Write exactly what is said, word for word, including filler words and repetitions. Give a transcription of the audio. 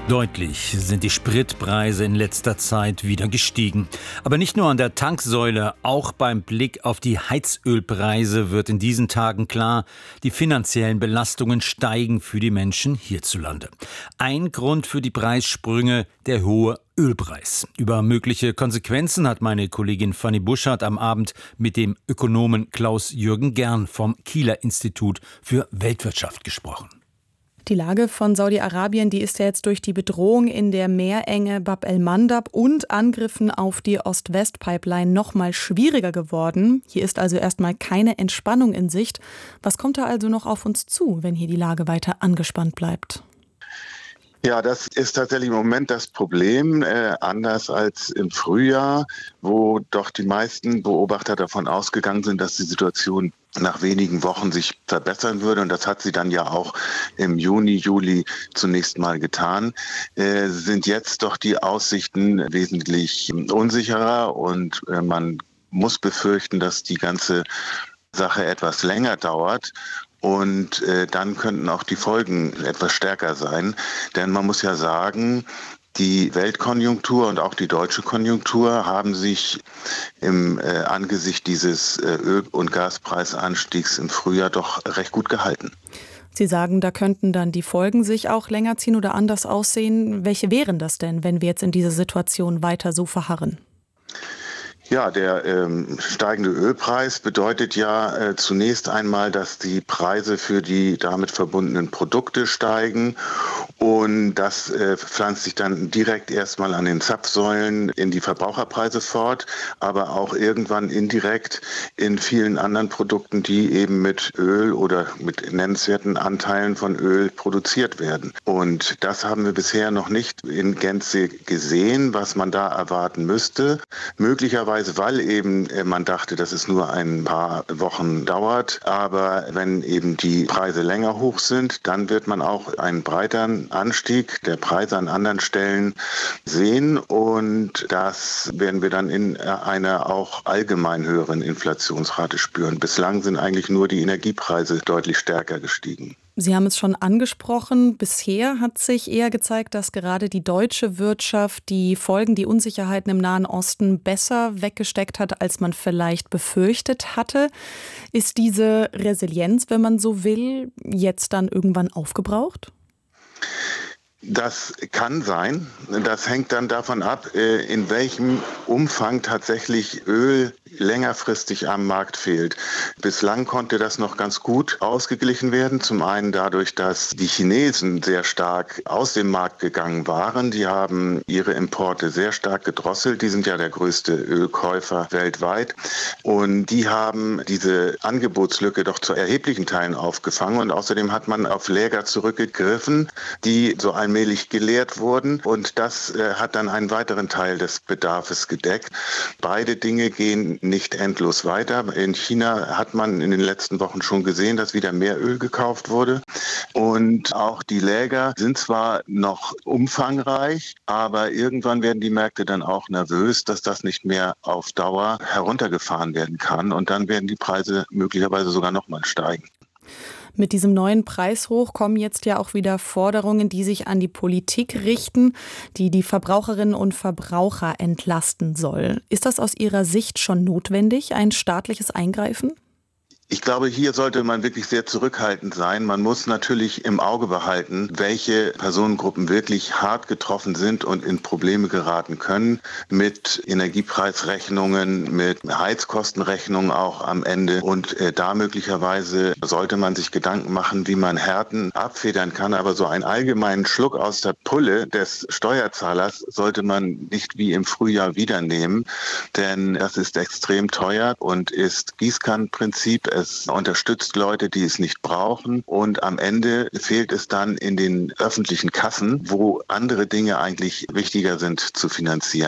Deutlich sind die Spritpreise in letzter Zeit wieder gestiegen. Aber nicht nur an der Tanksäule, auch beim Blick auf die Heizölpreise wird in diesen Tagen klar, die finanziellen Belastungen steigen für die Menschen hierzulande. Ein Grund für die Preissprünge, der hohe Ölpreis. Über mögliche Konsequenzen hat meine Kollegin Fanny Buschardt am Abend mit dem Ökonomen Klaus-Jürgen Gern vom Kieler Institut für Weltwirtschaft gesprochen. Die Lage von Saudi-Arabien, die ist ja jetzt durch die Bedrohung in der Meerenge Bab el-Mandab und Angriffen auf die Ost-West-Pipeline noch mal schwieriger geworden. Hier ist also erstmal keine Entspannung in Sicht. Was kommt da also noch auf uns zu, wenn hier die Lage weiter angespannt bleibt? Ja, das ist tatsächlich im Moment das Problem, äh, anders als im Frühjahr, wo doch die meisten Beobachter davon ausgegangen sind, dass die Situation nach wenigen Wochen sich verbessern würde. Und das hat sie dann ja auch im Juni, Juli zunächst mal getan. Äh, sind jetzt doch die Aussichten wesentlich unsicherer und äh, man muss befürchten, dass die ganze Sache etwas länger dauert. Und äh, dann könnten auch die Folgen etwas stärker sein. Denn man muss ja sagen, die Weltkonjunktur und auch die deutsche Konjunktur haben sich im äh, Angesicht dieses äh, Öl- und Gaspreisanstiegs im Frühjahr doch recht gut gehalten. Sie sagen, da könnten dann die Folgen sich auch länger ziehen oder anders aussehen. Welche wären das denn, wenn wir jetzt in dieser Situation weiter so verharren? Ja, der ähm, steigende Ölpreis bedeutet ja äh, zunächst einmal, dass die Preise für die damit verbundenen Produkte steigen und das äh, pflanzt sich dann direkt erstmal an den Zapfsäulen in die Verbraucherpreise fort, aber auch irgendwann indirekt in vielen anderen Produkten, die eben mit Öl oder mit nennenswerten Anteilen von Öl produziert werden. Und das haben wir bisher noch nicht in Gänze gesehen, was man da erwarten müsste. Möglicherweise weil eben man dachte, dass es nur ein paar Wochen dauert. Aber wenn eben die Preise länger hoch sind, dann wird man auch einen breiteren Anstieg der Preise an anderen Stellen sehen. Und das werden wir dann in einer auch allgemein höheren Inflationsrate spüren. Bislang sind eigentlich nur die Energiepreise deutlich stärker gestiegen. Sie haben es schon angesprochen. Bisher hat sich eher gezeigt, dass gerade die deutsche Wirtschaft die Folgen, die Unsicherheiten im Nahen Osten besser weggesteckt hat, als man vielleicht befürchtet hatte. Ist diese Resilienz, wenn man so will, jetzt dann irgendwann aufgebraucht? Das kann sein. Das hängt dann davon ab, in welchem Umfang tatsächlich Öl längerfristig am Markt fehlt. Bislang konnte das noch ganz gut ausgeglichen werden. Zum einen dadurch, dass die Chinesen sehr stark aus dem Markt gegangen waren. Die haben ihre Importe sehr stark gedrosselt. Die sind ja der größte Ölkäufer weltweit. Und die haben diese Angebotslücke doch zu erheblichen Teilen aufgefangen. Und außerdem hat man auf Läger zurückgegriffen, die so allmählich geleert wurden. Und das äh, hat dann einen weiteren Teil des Bedarfs gedeckt. Beide Dinge gehen nicht endlos weiter. In China hat man in den letzten Wochen schon gesehen, dass wieder mehr Öl gekauft wurde. Und auch die Läger sind zwar noch umfangreich, aber irgendwann werden die Märkte dann auch nervös, dass das nicht mehr auf Dauer heruntergefahren werden kann. Und dann werden die Preise möglicherweise sogar noch mal steigen. Mit diesem neuen Preishoch kommen jetzt ja auch wieder Forderungen, die sich an die Politik richten, die die Verbraucherinnen und Verbraucher entlasten soll. Ist das aus Ihrer Sicht schon notwendig, ein staatliches Eingreifen? Ich glaube, hier sollte man wirklich sehr zurückhaltend sein. Man muss natürlich im Auge behalten, welche Personengruppen wirklich hart getroffen sind und in Probleme geraten können mit Energiepreisrechnungen, mit Heizkostenrechnungen auch am Ende. Und äh, da möglicherweise sollte man sich Gedanken machen, wie man Härten abfedern kann. Aber so einen allgemeinen Schluck aus der Pulle des Steuerzahlers sollte man nicht wie im Frühjahr wieder nehmen, denn das ist extrem teuer und ist Gießkannenprinzip. Es unterstützt Leute, die es nicht brauchen. Und am Ende fehlt es dann in den öffentlichen Kassen, wo andere Dinge eigentlich wichtiger sind zu finanzieren.